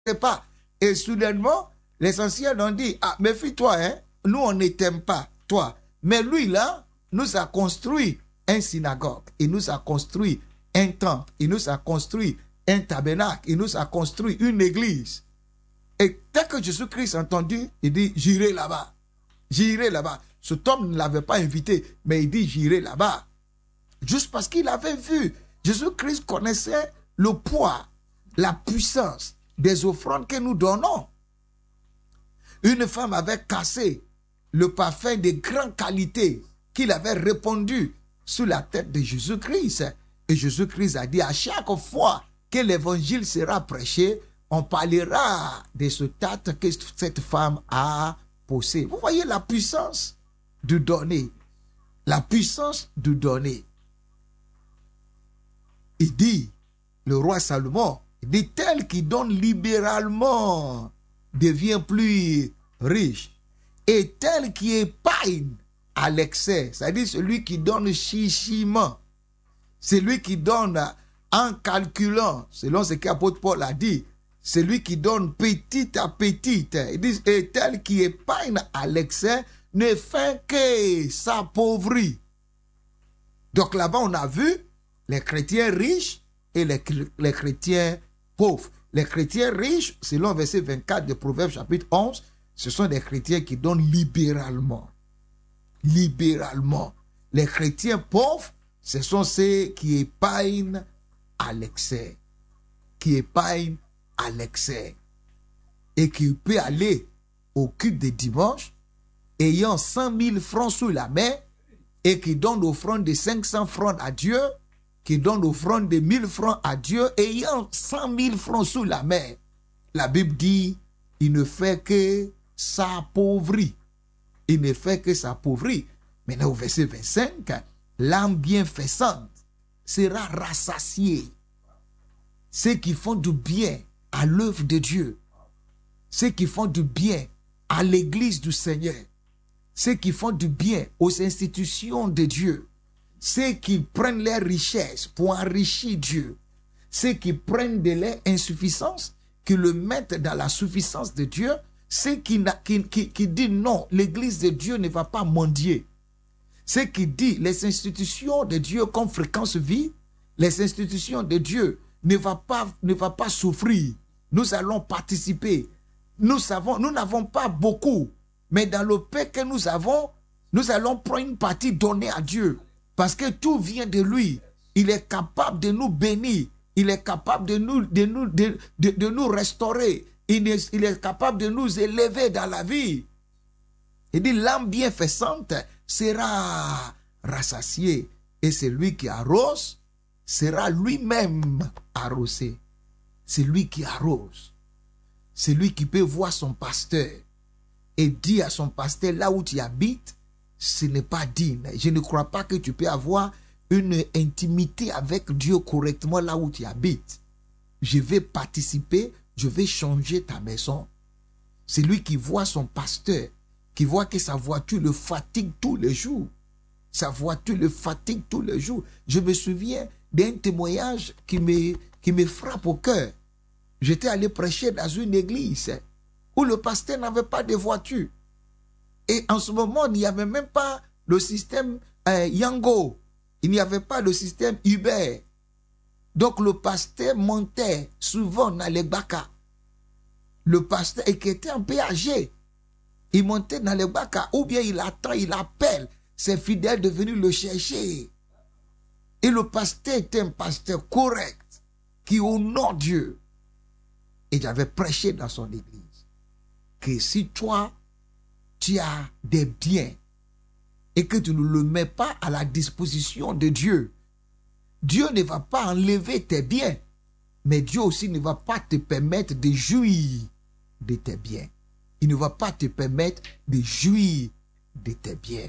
pas. Et soudainement, les anciens ont dit, ah, méfie-toi, hein, nous on ne t'aime pas, toi. Mais lui là, nous a construit un synagogue, il nous a construit un temple, il nous a construit un tabernacle, il nous a construit une église. Et dès que Jésus-Christ a entendu, il dit, j'irai là-bas. J'irai là-bas. Cet homme ne l'avait pas invité, mais il dit, j'irai là-bas. Juste parce qu'il avait vu. Jésus-Christ connaissait le poids, la puissance des offrandes que nous donnons. Une femme avait cassé le parfum de grande qualité qu'il avait répandu sur la tête de Jésus-Christ. Et Jésus-Christ a dit, à chaque fois que l'évangile sera prêché, on parlera de ce acte que cette femme a posé. Vous voyez la puissance de donner. La puissance de donner. Il dit, le roi Salomon, il dit, tel qui donne libéralement devient plus riche. Et tel qui épargne à l'excès, c'est-à-dire celui qui donne chichiment, celui qui donne en calculant, selon ce qu'apôtre Paul a dit, celui qui donne petit à petit, il dit, et tel qui épargne à l'excès ne fait que s'appauvrir. Donc là-bas, on a vu les chrétiens riches et les chrétiens pauvres. Les chrétiens riches, selon verset 24 de Proverbes chapitre 11, ce sont des chrétiens qui donnent libéralement. Libéralement. Les chrétiens pauvres, ce sont ceux qui épargnent à l'excès. Qui épargnent à l'excès. Et qui peut aller au culte de dimanche, ayant 100 000 francs sous la main, et qui donne l'offrande de 500 francs à Dieu, qui donne l'offrande de 1000 francs à Dieu, ayant 100 000 francs sous la main. La Bible dit, il ne fait que s'appauvrir. Il ne fait que s'appauvrir. Maintenant au verset 25, l'âme bienfaisante sera rassasiée. Ceux qui font du bien à l'œuvre de Dieu, ceux qui font du bien à l'église du Seigneur, ceux qui font du bien aux institutions de Dieu, ceux qui prennent leurs richesses pour enrichir Dieu, ceux qui prennent de leur insuffisance, qui le mettent dans la suffisance de Dieu, ceux qui disent non, l'église de Dieu ne va pas mendier, ceux qui disent les institutions de Dieu comme Fréquence Vie, les institutions de Dieu ne va pas souffrir, nous allons participer, nous n'avons pas beaucoup, mais dans le peu que nous avons, nous allons prendre une partie donnée à Dieu. Parce que tout vient de lui. Il est capable de nous bénir. Il est capable de nous restaurer. Il est capable de nous élever dans la vie. Il dit, l'âme bienfaisante sera rassasiée. Et celui qui arrose sera lui-même arrosé. C'est lui qui arrose. C'est lui qui peut voir son pasteur et dire à son pasteur, là où tu habites, ce n'est pas digne. Je ne crois pas que tu peux avoir une intimité avec Dieu correctement là où tu habites. Je vais participer, je vais changer ta maison. C'est lui qui voit son pasteur, qui voit que sa voiture le fatigue tous les jours. Sa voiture le fatigue tous les jours. Je me souviens d'un témoignage qui me frappe au cœur. J'étais allé prêcher dans une église où le pasteur n'avait pas de voiture. Et en ce moment, il n'y avait même pas le système Yango. Il n'y avait pas le système Uber. Donc le pasteur montait souvent dans les Baka. Le pasteur, et qui était un peu âgé, il montait dans les Baka, ou bien il attend, il appelle ses fidèles de venir le chercher. Et le pasteur était un pasteur correct, qui honore Dieu. Et j'avais prêché dans son église que si toi, tu as des biens et que tu ne le mets pas à la disposition de Dieu, Dieu ne va pas enlever tes biens, mais Dieu aussi ne va pas te permettre de jouir de tes biens. Il ne va pas te permettre de jouir de tes biens.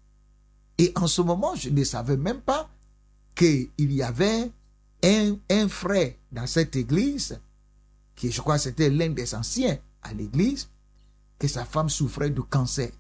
Et en ce moment, je ne savais même pas qu'il y avait un frère dans cette église, qui je crois c'était l'un des anciens à l'église, que sa femme souffrait de cancer.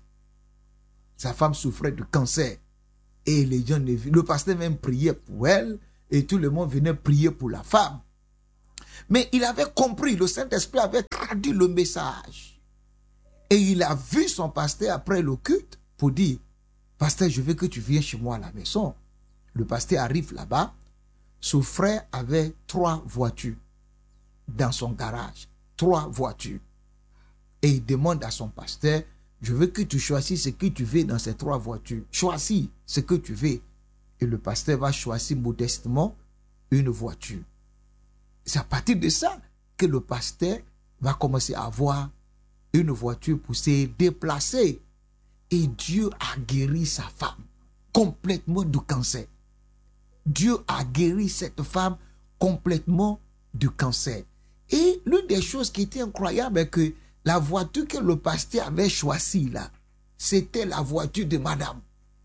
Sa femme souffrait de cancer. Et les gens, le pasteur même priait pour elle, et tout le monde venait prier pour la femme. Mais il avait compris, le Saint-Esprit avait traduit le message. Et il a vu son pasteur après le culte pour dire, pasteur, je veux que tu viennes chez moi à la maison. Le pasteur arrive là-bas. Son frère avait 3 voitures dans son garage. 3 voitures. Et il demande à son pasteur, je veux que tu choisisses ce que tu veux dans ces 3 voitures. Choisis ce que tu veux. Et le pasteur va choisir modestement une voiture. C'est à partir de ça que le pasteur va commencer à avoir une voiture pour se déplacer. Et Dieu a guéri sa femme complètement du cancer. Dieu a guéri cette femme complètement du cancer. Et l'une des choses qui était incroyable est que la voiture que le pasteur avait choisie là, c'était la voiture de madame.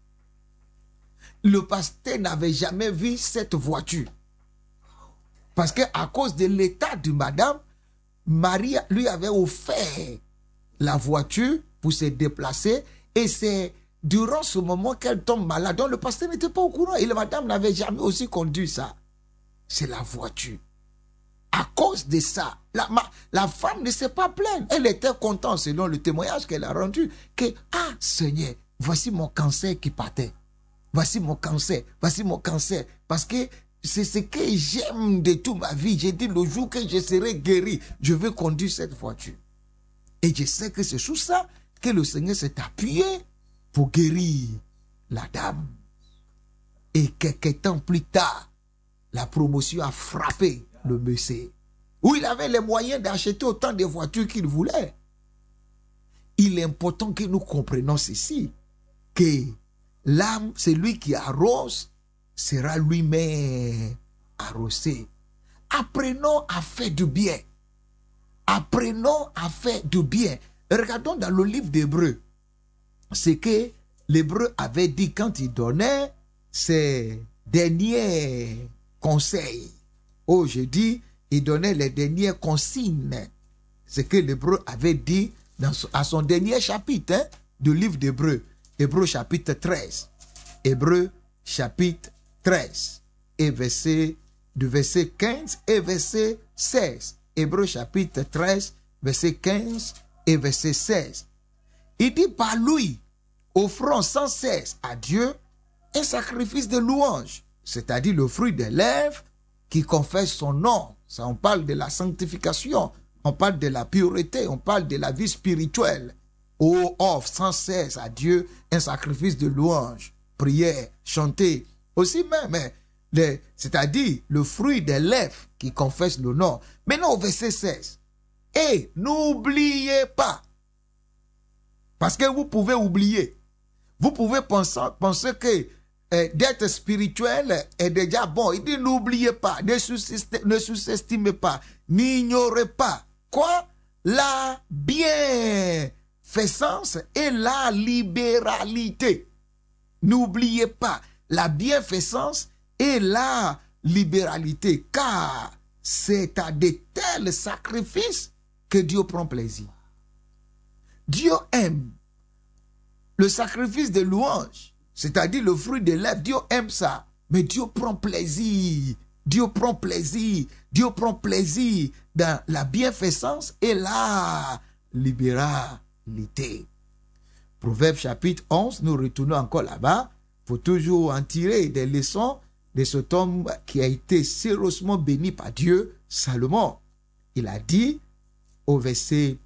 Le pasteur n'avait jamais vu cette voiture. Parce qu'à cause de l'état de madame, Marie lui avait offert la voiture pour se déplacer. Et c'est durant ce moment qu'elle tombe malade. Donc le pasteur n'était pas au courant. Et la madame n'avait jamais aussi conduit ça. C'est la voiture. À cause de ça, la femme ne s'est pas plainte. Elle était contente selon le témoignage qu'elle a rendu. Que, ah Seigneur, voici mon cancer qui partait. Voici mon cancer. Voici mon cancer. Parce que c'est ce que j'aime de toute ma vie. J'ai dit le jour que je serai guéri, je veux conduire cette voiture. Et je sais que c'est sous ça que le Seigneur s'est appuyé pour guérir la dame. Et quelques temps plus tard, la promotion a frappé le monsieur, où il avait les moyens d'acheter autant de voitures qu'il voulait. Il est important que nous comprenions ceci, que l'âme, c'est lui qui arrose, sera lui-même arrosé. Apprenons à faire du bien. Apprenons à faire du bien. Regardons dans le livre d'Hébreux, ce que l'Hébreu avait dit quand il donnait ses derniers conseils. Oh, je dis, il donnait les dernières consignes. Ce que l'Hébreu avait dit à son dernier chapitre du livre d'Hébreux. Hébreux chapitre 13. Hébreux chapitre 13. Et verset 15 et verset 16. Hébreux chapitre 13, verset 15 et verset 16. Il dit par lui, offrons sans cesse à Dieu un sacrifice de louange, c'est-à-dire le fruit des lèvres qui confesse son nom. Ça, on parle de la sanctification, on parle de la pureté, on parle de la vie spirituelle. Oh, offre sans cesse à Dieu un sacrifice de louange, prière, chanter. Aussi même, c'est-à-dire le fruit des lèvres qui confesse le nom. Maintenant au verset 16. Et n'oubliez pas, parce que vous pouvez oublier, vous pouvez penser que d'être spirituel est déjà bon. Il dit n'oubliez pas, ne sous-estimez pas, n'ignorez pas. Quoi? La bienfaisance et la libéralité. N'oubliez pas la bienfaisance et la libéralité, car c'est à de tels sacrifices que Dieu prend plaisir. Dieu aime le sacrifice de louange, c'est-à-dire le fruit des lèvres. Dieu aime ça, mais Dieu prend plaisir. Dieu prend plaisir. Dieu prend plaisir dans la bienfaisance et la libéralité. Proverbe chapitre 11, nous retournons encore là-bas pour toujours en tirer des leçons de cet homme qui a été sérieusement béni par Dieu, Salomon. Il a dit au verset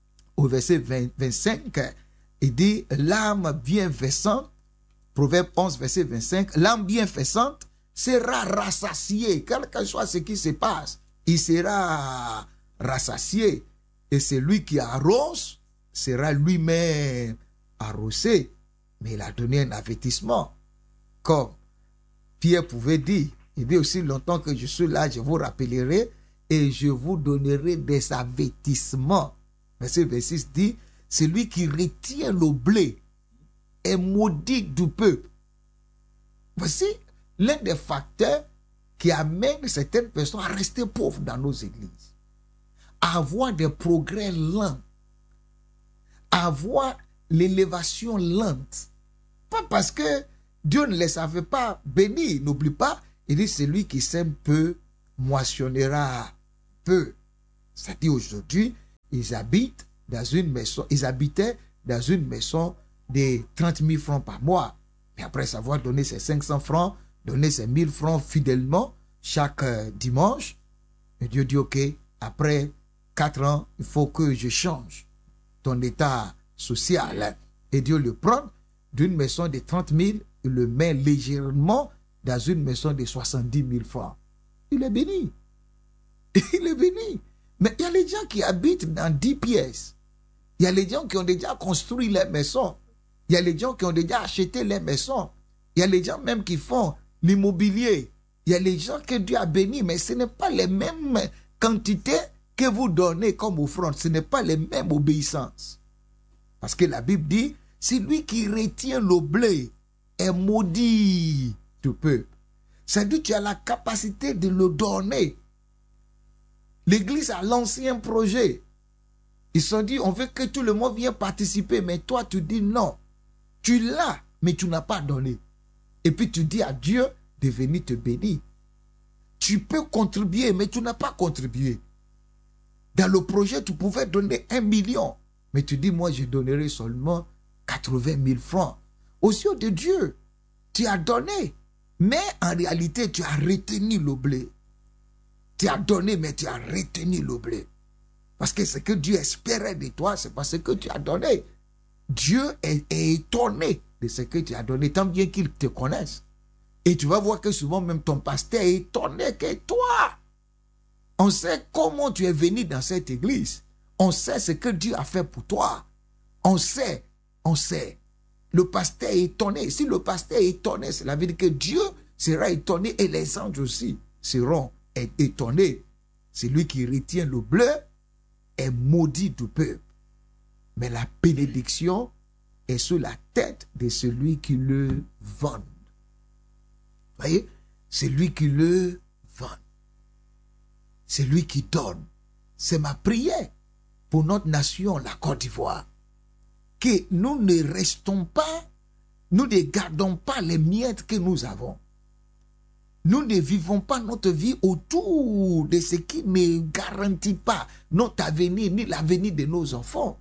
25, il dit l'âme bienfaisante, Proverbe 11, verset 25, l'âme bienfaisante sera rassasiée, quel que soit ce qui se passe, il sera rassasié. Et celui qui arrose sera lui-même arrosé. Mais il a donné un avertissement. Comme Pierre pouvait dire, il dit aussi longtemps que je suis là, je vous rappellerai et je vous donnerai des avertissements. Verset 26 dit, celui qui retient le blé est maudit du peuple. Voici l'un des facteurs qui amène certaines personnes à rester pauvres dans nos églises, à avoir des progrès lents, à avoir l'élévation lente. Pas parce que Dieu ne les avait pas bénis, n'oublie pas, il dit celui qui sème peu moissonnera peu. C'est-à-dire aujourd'hui, ils habitaient dans une maison de 30 000 francs par mois. Mais après savoir donner ses 500 francs, donner ses 1000 francs fidèlement chaque dimanche, et Dieu dit, ok, après 4 ans, il faut que je change ton état social. Et Dieu le prend d'une maison de 30 000, il le met légèrement dans une maison de 70 000 francs. Il est béni. Il est béni. Mais il y a les gens qui habitent dans 10 pièces. Il y a les gens qui ont déjà construit les maisons. Il y a les gens qui ont déjà acheté les maisons. Il y a les gens même qui font l'immobilier. Il y a les gens que Dieu a bénis, mais ce n'est pas les mêmes quantités que vous donnez comme offrande. Ce n'est pas les mêmes obéissances. Parce que la Bible dit, c'est lui qui retient le blé est maudit du peuple. C'est-à-dire que tu as la capacité de le donner. L'Église a lancé un projet. Ils se sont dit, on veut que tout le monde vienne participer, mais toi tu dis non. Tu l'as, mais tu n'as pas donné. Et puis tu dis à Dieu de venir te bénir. Tu peux contribuer, mais tu n'as pas contribué. Dans le projet, tu pouvais donner 1 million. Mais tu dis, moi je donnerai seulement 80 000 francs. Aux yeux de Dieu, tu as donné. Mais en réalité, tu as retenu le blé. Tu as donné, mais tu as retenu le blé. Parce que ce que Dieu espérait de toi, c'est parce que tu as donné. Dieu est étonné de ce que tu as donné, tant bien qu'il te connaisse. Et tu vas voir que souvent même ton pasteur est étonné que toi. On sait comment tu es venu dans cette église. On sait ce que Dieu a fait pour toi. On sait. Le pasteur est étonné. Si le pasteur est étonné, cela veut dire que Dieu sera étonné et les anges aussi seront étonnés. C'est lui qui retient le bleu est maudit du peuple. Mais la bénédiction est sur la tête de celui qui le vend. Voyez, c'est lui qui le vend. C'est lui qui donne. C'est ma prière pour notre nation, la Côte d'Ivoire. Que nous ne restons pas, nous ne gardons pas les miettes que nous avons. Nous ne vivons pas notre vie autour de ce qui ne garantit pas notre avenir ni l'avenir de nos enfants.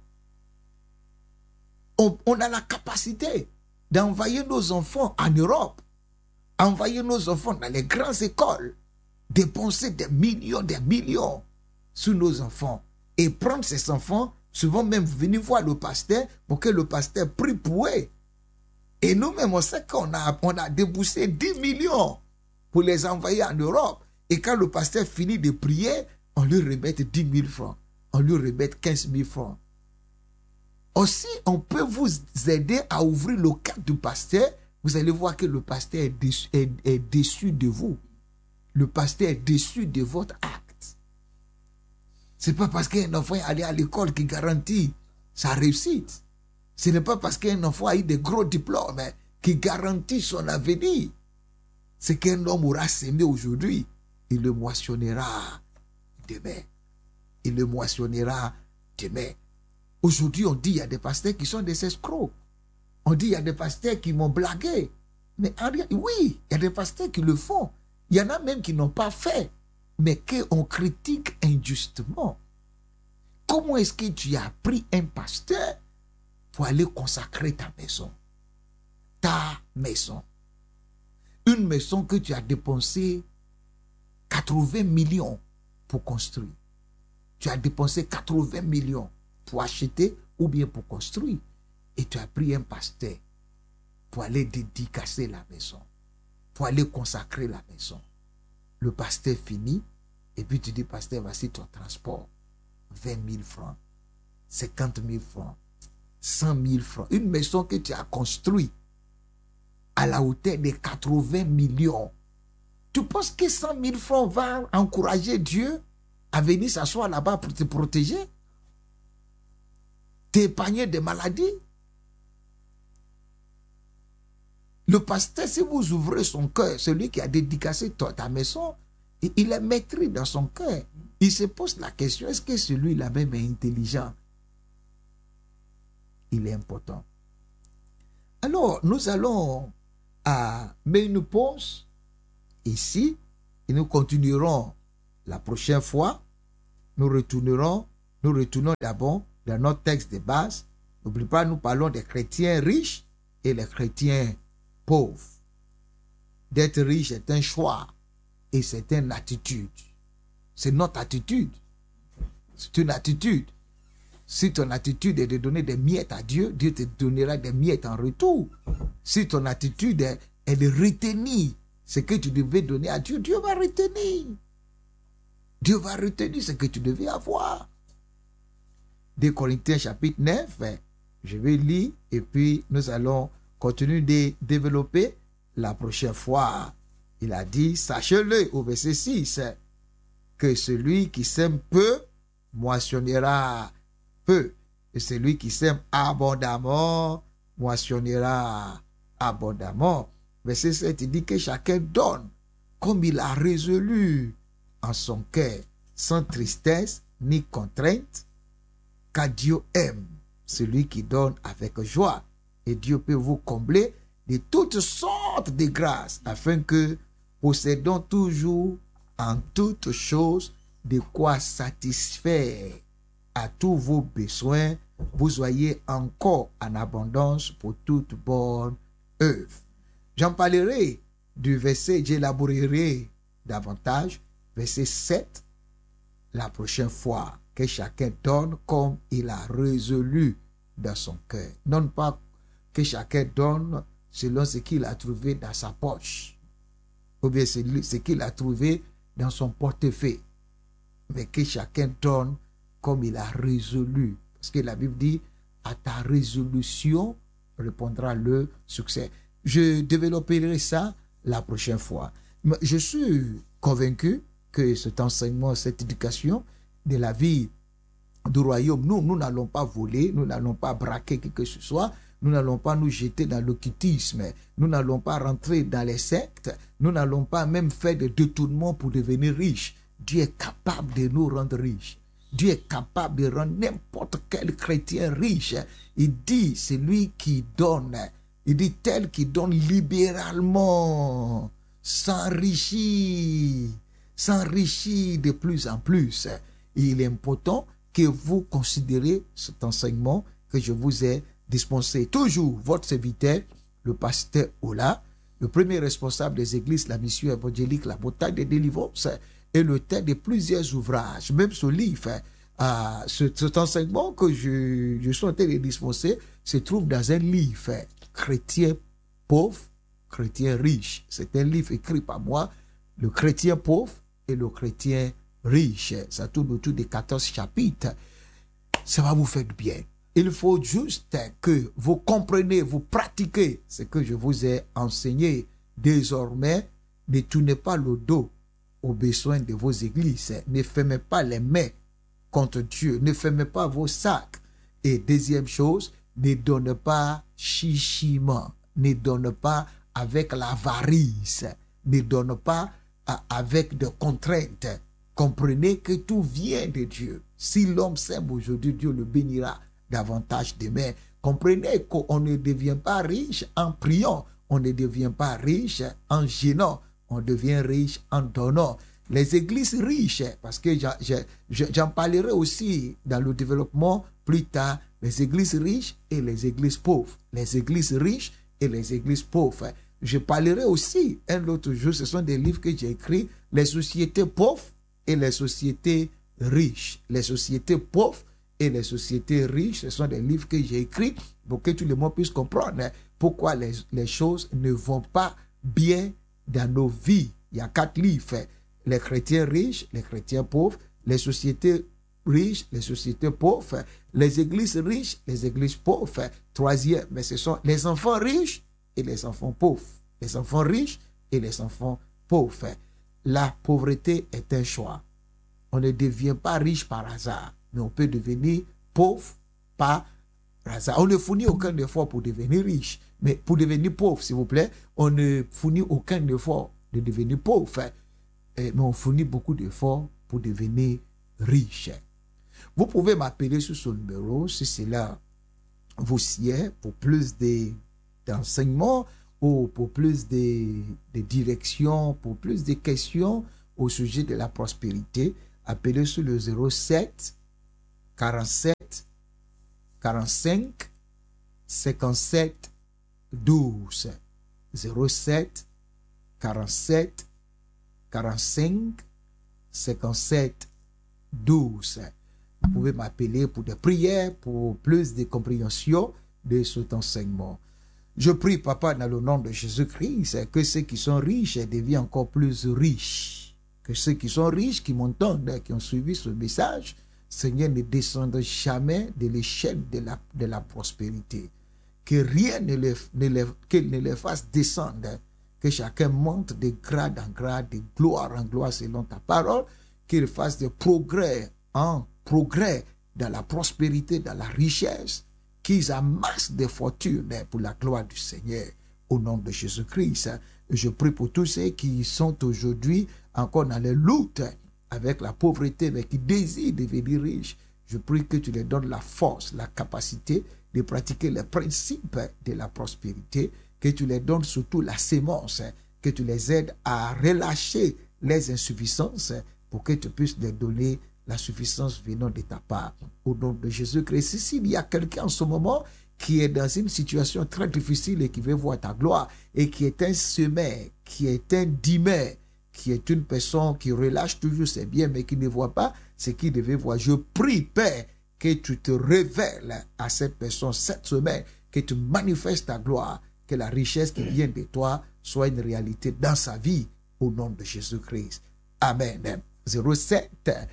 On a la capacité d'envoyer nos enfants en Europe, envoyer nos enfants dans les grandes écoles, dépenser des millions sur nos enfants et prendre ces enfants, souvent même venir voir le pasteur pour que le pasteur prie pour eux. Et nous-mêmes, on sait qu'on a déboursé 10 millions pour les envoyer en Europe. Et quand le pasteur finit de prier, on lui remet 10 000 francs. On lui remet 15 000 francs. Aussi, on peut vous aider à ouvrir le cadre du pasteur. Vous allez voir que le pasteur est déçu de vous. Le pasteur est déçu de votre acte. Ce n'est pas parce qu'un enfant est allé à l'école qui garantit sa réussite. Ce n'est pas parce qu'un enfant a eu des gros diplômes qui garantit son avenir. Ce qu'un homme aura semé aujourd'hui, il le moissonnera demain. Il le moissonnera demain. Aujourd'hui, on dit qu'il y a des pasteurs qui sont des escrocs. On dit qu'il y a des pasteurs qui m'ont blagué. Mais en réalité, oui, il y a des pasteurs qui le font. Il y en a même qui n'ont pas fait, mais qu'on critique injustement. Comment est-ce que tu as pris un pasteur pour aller consacrer ta maison? Ta maison. Une maison que tu as dépensé 80 millions pour construire. Tu as dépensé 80 millions pour acheter ou bien pour construire. Et tu as pris un pasteur pour aller dédicacer la maison, pour aller consacrer la maison. Le pasteur finit, et puis tu dis, pasteur, voici ton transport. 20 000 francs, 50 000 francs, 100 000 francs. Une maison que tu as construite à la hauteur de 80 millions. Tu penses que 100 000 francs va encourager Dieu à venir s'asseoir là-bas pour te protéger? T'épargner des maladies? Le pasteur, si vous ouvrez son cœur, celui qui a dédicacé ta maison, il est maîtrise dans son cœur. Il se pose la question, est-ce que celui-là même est intelligent? Il est important. Alors, nous allons mettre une pause ici et nous continuerons la prochaine fois nous retournons d'abord dans notre texte de base. N'oublie pas, nous parlons des chrétiens riches et les chrétiens pauvres. D'être riche est un choix et c'est une attitude. C'est notre attitude. C'est une attitude. Si ton attitude est de donner des miettes à Dieu, Dieu te donnera des miettes en retour. Si ton attitude est de retenir ce que tu devais donner à Dieu, Dieu va retenir. Dieu va retenir ce que tu devais avoir. 2 Corinthiens chapitre 9, je vais lire et puis nous allons continuer de développer la prochaine fois. Il a dit, sachez-le au verset 6, que celui qui sème peu moissonnera peu. Et celui qui sème abondamment moissonnera abondamment. Verset 7, il dit que chacun donne comme il a résolu en son cœur, sans tristesse ni contrainte, car Dieu aime celui qui donne avec joie. Et Dieu peut vous combler de toutes sortes de grâces, afin que, possédant toujours en toutes choses de quoi satisfaire à tous vos besoins, vous soyez encore en abondance pour toute bonne œuvre. J'en parlerai du verset, j'élaborerai davantage, verset 7, la prochaine fois, que chacun donne comme il a résolu dans son cœur. Non pas que chacun donne selon ce qu'il a trouvé dans sa poche, ou bien ce qu'il a trouvé dans son portefeuille, mais que chacun donne comme il a résolu. Parce que la Bible dit, à ta résolution répondra le succès. Je développerai ça la prochaine fois. Mais je suis convaincu que cet enseignement, cette éducation de la vie du royaume, nous n'allons pas voler, nous n'allons pas braquer quelque chose que ce soit, nous n'allons pas nous jeter dans l'occultisme, nous n'allons pas rentrer dans les sectes, nous n'allons pas même faire des détournements pour devenir riches. Dieu est capable de nous rendre riches. Dieu est capable de rendre n'importe quel chrétien riche. Il dit, c'est lui qui donne. Il dit, tel qui donne libéralement, s'enrichit de plus en plus. Et il est important que vous considérez cet enseignement que je vous ai dispensé. Toujours votre serviteur, le pasteur Ola, le premier responsable des églises, la mission évangélique, la bataille de délivrance, et l'auteur de plusieurs ouvrages, même ce livre. Cet enseignement que je suis en train de dispenser se trouve dans un livre, Chrétien pauvre, chrétien riche. C'est un livre écrit par moi, le chrétien pauvre et le chrétien riche. Ça tourne autour de 14 chapitres. Ça va vous faire du bien. Il faut juste que vous compreniez, vous pratiquez ce que je vous ai enseigné. Désormais, ne tournez pas le dos aux besoins de vos églises. Ne fermez pas les mains contre Dieu. Ne fermez pas vos sacs. Et deuxième chose, ne donnez pas chichiment. Ne donnez pas avec l'avarice. Ne donnez pas avec des contraintes. Comprenez que tout vient de Dieu. Si l'homme sème aujourd'hui, Dieu le bénira davantage demain. Comprenez qu'on ne devient pas riche en priant. On ne devient pas riche en gênant. On devient riche en donnant. Les églises riches, parce que j'en parlerai aussi dans le développement plus tard, les églises riches et les églises pauvres. Les églises riches et les églises pauvres. Je parlerai aussi un autre jour, ce sont des livres que j'ai écrits, les sociétés pauvres et les sociétés riches. Les sociétés pauvres et les sociétés riches, ce sont des livres que j'ai écrits pour que tout le monde puisse comprendre pourquoi les choses ne vont pas bien dans nos vies. Il y a 4 livres. Les chrétiens riches, les chrétiens pauvres, les sociétés riches, les sociétés pauvres, les églises riches, les églises pauvres. Troisième, mais ce sont les enfants riches et les enfants pauvres. Les enfants riches et les enfants pauvres. La pauvreté est un choix. On ne devient pas riche par hasard, mais on peut devenir pauvre par hasard. On ne fournit aucun effort pour devenir riche, mais pour devenir pauvre, s'il vous plaît, on ne fournit aucun effort de devenir pauvre, mais on fournit beaucoup d'efforts pour devenir riche. Vous pouvez m'appeler sur ce numéro si cela vous sied pour plus d'enseignements ou pour plus de directions, pour plus de questions au sujet de la prospérité. appelez sur le 07 47 45 57 12. 07 47 45 57 12. Vous pouvez m'appeler pour des prières, pour plus de compréhension de cet enseignement. Je prie, Papa, dans le nom de Jésus-Christ, que ceux qui sont riches deviennent encore plus riches. Que ceux qui sont riches, qui m'entendent, qui ont suivi ce message, Seigneur, ne descendent jamais de l'échelle de la prospérité. Que rien ne les fasse descendre. Que chacun monte de grade en grade, de gloire en gloire selon ta parole. Qu'il fasse des progrès en progrès dans la prospérité, dans la richesse. Qu'ils amassent des fortunes pour la gloire du Seigneur. Au nom de Jésus-Christ, je prie pour tous ceux qui sont aujourd'hui encore dans les luttes avec la pauvreté, mais qui désirent devenir riches. Je prie que tu leur donnes la force, la capacité de pratiquer les principes de la prospérité, que tu leur donnes surtout la sémence, que tu les aides à relâcher les insuffisances pour que tu puisses leur donner la suffisance venant de ta part. Au nom de Jésus-Christ, s'il y a quelqu'un en ce moment qui est dans une situation très difficile et qui veut voir ta gloire, et qui est un semeur, qui est un dimeur, qui est une personne qui relâche toujours ses biens, mais qui ne voit pas ce qu'il devait voir. Je prie, Père, que tu te révèles à cette personne cette semaine, que tu manifestes ta gloire, que la richesse qui vient de toi soit une réalité dans sa vie, au nom de Jésus-Christ. Amen. 07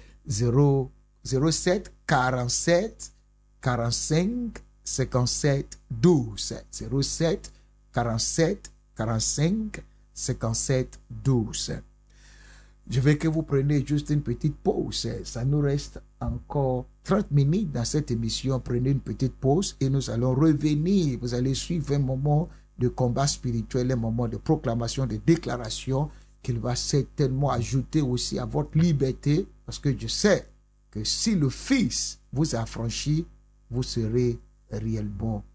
47 45 57 12. 07 47 45 57 12. Je veux que vous preniez juste une petite pause. Ça nous reste encore 30 minutes dans cette émission. Prenez une petite pause et nous allons revenir. Vous allez suivre un moment de combat spirituel, un moment de proclamation, de déclaration qu'il va certainement ajouter aussi à votre liberté, parce que je sais que si le Fils vous a franchi, vous serez réellement